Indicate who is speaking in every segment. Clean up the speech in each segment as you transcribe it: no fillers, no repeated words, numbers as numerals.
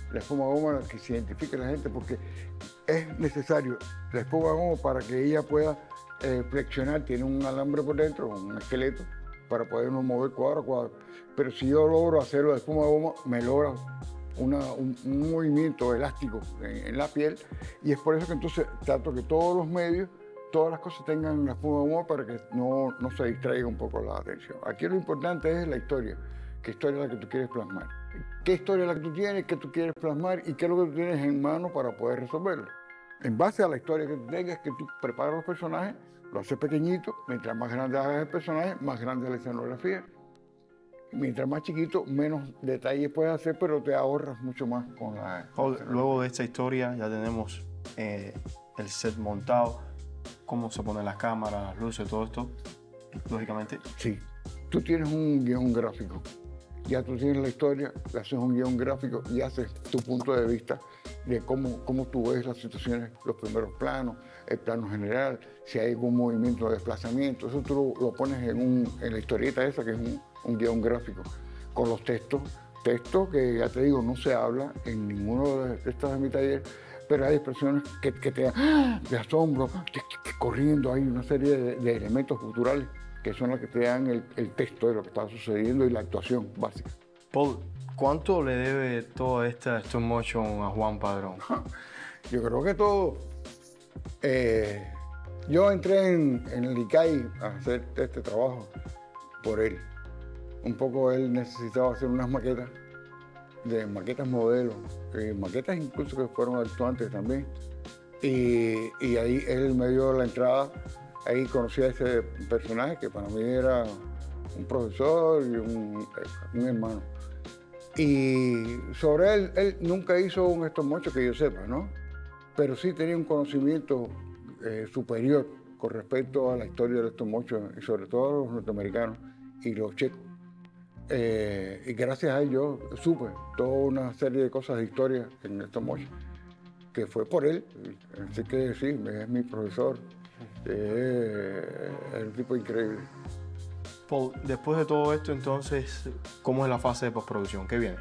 Speaker 1: la espuma goma que se identifique la gente, porque es necesario la espuma goma para que ella pueda flexionar. Tiene un alambre por dentro, un esqueleto, para podernos mover cuadro a cuadro. Pero si yo logro hacerlo de espuma goma, me logra un movimiento elástico en la piel, y es por eso que entonces trato que todos los medios, todas las cosas tengan la espuma goma para que no se distraiga un poco la atención. Aquí lo importante es la historia. ¿Qué historia es la que tú quieres plasmar? ¿Qué historia es la que tú tienes, qué tú quieres plasmar y qué es lo que tú tienes en mano para poder resolverlo? En base a la historia que tú tengas, que tú preparas los personajes, lo haces pequeñito. Mientras más grande hagas el personaje, más grande es la escenografía. Mientras más chiquito, menos detalles puedes hacer, pero te ahorras mucho más con la...
Speaker 2: Luego de esta historia ya tenemos el set montado, cómo se ponen las cámaras, las luces, todo esto, lógicamente.
Speaker 1: Sí, tú tienes un guión gráfico, ya tú tienes la historia, le haces un guión gráfico y haces tu punto de vista de cómo tú ves las situaciones, los primeros planos, el plano general, si hay algún movimiento de desplazamiento. Eso tú lo pones en la historieta esa, que es un guión gráfico, con los textos que ya te digo, no se habla en ninguno de estos de mi taller, pero hay expresiones que te dan de asombro, corriendo, hay una serie de elementos culturales que son los que te dan el texto de lo que está sucediendo y la actuación básica.
Speaker 2: Paul, ¿cuánto le debe toda esta stop motion a Juan Padrón?
Speaker 1: Yo creo que todo. Yo entré en el ICAI a hacer este trabajo por él. Un poco él necesitaba hacer unas maquetas, modelos, maquetas incluso que fueron actuantes también. Y ahí él me dio la entrada. Ahí conocí a ese personaje que para mí era un profesor y un hermano. Y sobre él nunca hizo un stop motion que yo sepa, ¿no? Pero sí tenía un conocimiento superior con respecto a la historia del stop motion, y sobre todo a los norteamericanos y los checos. Y gracias a él yo supe toda una serie de cosas de historia en stop motion, que fue por él. Así que sí, es mi profesor. Es un tipo increíble.
Speaker 2: Paul, después de todo esto, entonces, ¿cómo es la fase de postproducción? ¿Qué viene?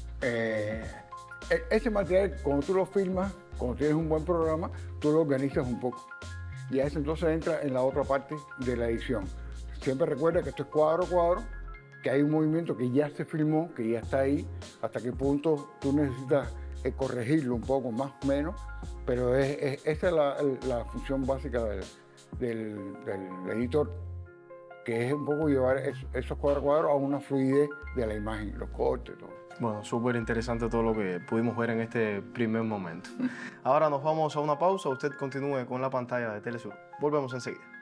Speaker 1: Ese material, cuando tú lo filmas, cuando tienes un buen programa, tú lo organizas un poco. Y a eso entonces entra en la otra parte de la edición. Siempre recuerda que esto es cuadro a cuadro, que hay un movimiento que ya se filmó, que ya está ahí, hasta qué punto tú necesitas corregirlo un poco, más o menos, pero esa es la función básica del editor, que es un poco llevar esos cuadros a cuadros a una fluidez de la imagen, los cortes, todo.
Speaker 2: Bueno, súper interesante todo lo que pudimos ver en este primer momento. Ahora nos vamos a una pausa, usted continúe con la pantalla de Telesur. Volvemos enseguida.